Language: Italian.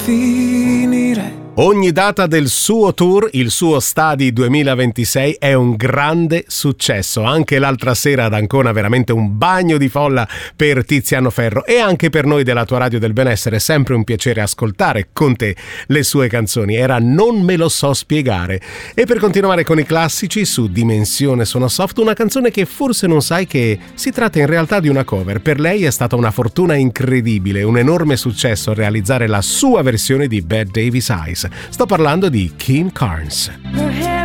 finire. Ogni data del suo tour, il suo Stadi 2026, è un grande successo. Anche l'altra sera ad Ancona veramente un bagno di folla per Tiziano Ferro, e anche per noi della tua radio del benessere è sempre un piacere ascoltare con te le sue canzoni. Era Non me lo so spiegare. E per continuare con i classici, su Dimensione Suono Soft, una canzone che forse non sai che si tratta in realtà di una cover. Per lei è stata una fortuna incredibile, un enorme successo realizzare la sua versione di Bette Davis Eyes. Sto parlando di Kim Carnes.